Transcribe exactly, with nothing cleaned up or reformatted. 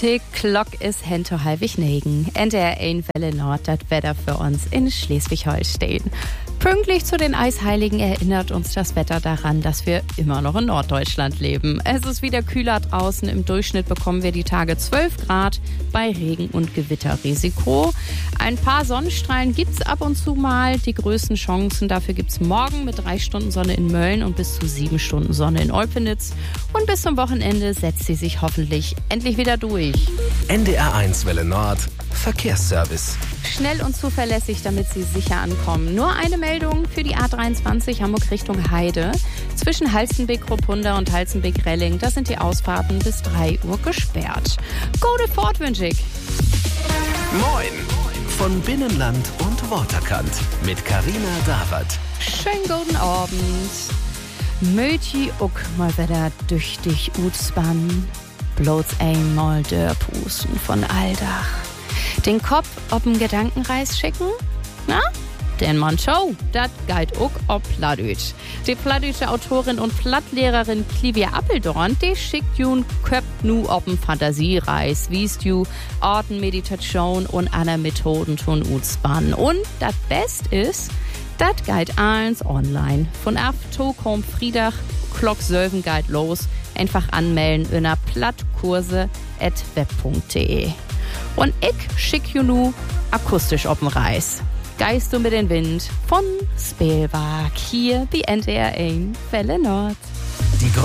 Die Glock ist hento halbig negen. N D R eins Welle Nord, das Wetter für uns in Schleswig-Holstein. Pünktlich zu den Eisheiligen erinnert uns das Wetter daran, dass wir immer noch in Norddeutschland leben. Es ist wieder kühler draußen. Im Durchschnitt bekommen wir die Tage zwölf Grad bei Regen- und Gewitterrisiko. Ein paar Sonnenstrahlen gibt's ab und zu mal. Die größten Chancen dafür gibt's morgen mit drei Stunden Sonne in Mölln und bis zu sieben Stunden Sonne in Olpenitz. Und bis zum Wochenende setzt sie sich hoffentlich endlich wieder durch. N D R eins Welle Nord Verkehrsservice. Schnell und zuverlässig, damit Sie sicher ankommen. Nur eine Meldung für die A dreiundzwanzig Hamburg Richtung Heide. Zwischen Halstenbeck-Kruppunda und Halstenbeck-Relling, da sind die Ausfahrten bis drei Uhr gesperrt. Gute Fahrt wünsche ich. Moin von Binnenland und Waterkant mit Carina Dawert. Schönen guten Abend. Möti uck mal wieder tüchtig utspannen. Bloß einmal Dörpusten von Aldach. Den Kopf ob'n Gedankenreis schicken? Na? Den Mann Show, dat geit uck ob Plattdeutsch. Die plattdeutsche Autorin und Plattlehrerin Clivia Appeldorn, die schickt jun köpt nu ob'n Fantasiereis, wiest ju Orten, Meditation und andere Methoden tun utspannen. Und dat Best ist, dat geit eins online. Von Afto kommt Friedach, Klock Sölven geit los. Einfach anmelden unter plattkurse at web punkt de. Und ich schick ju nu akustisch ob'n Reis. Geist du mit den Wind von Spelwag hier bei N D R eins Welle Nord. Die